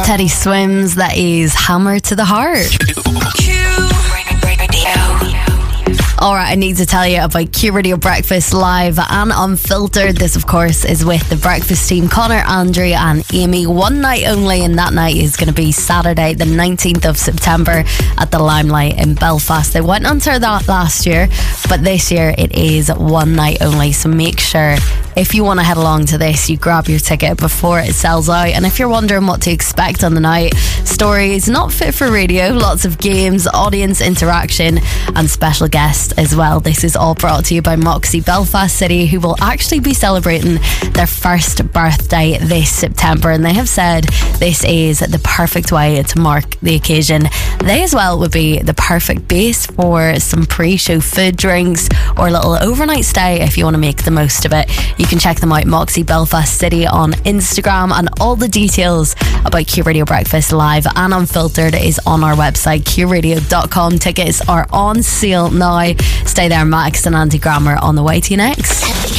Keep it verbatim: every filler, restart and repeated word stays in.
Teddy Swims, that is Hammer to the Heart. Alright, I need to tell you about Q Radio Breakfast Live and Unfiltered. This, of course, is with the breakfast team, Connor, Andrew and Amy. One night only, and that night is going to be Saturday, the nineteenth of September at the Limelight in Belfast. They went onto that last year, but this year it is one night only. So make sure, if you want to head along to this, you grab your ticket before it sells out. And if you're wondering what to expect on the night, stories not fit for radio, lots of games, audience interaction and special guests as well. This is all brought to you by Moxie Belfast City, who will actually be celebrating their first birthday this September, and they have said this is the perfect way to mark the occasion. They as well would be the perfect base for some pre-show food, drinks or a little overnight stay if you want to make the most of it. You can check them out, Moxie Belfast City, on Instagram, and all the details about Q Radio Breakfast Live and Unfiltered is on our website, q radio dot com. Tickets are on sale now. Stay there. Max and Andy Grammer on the way to you next.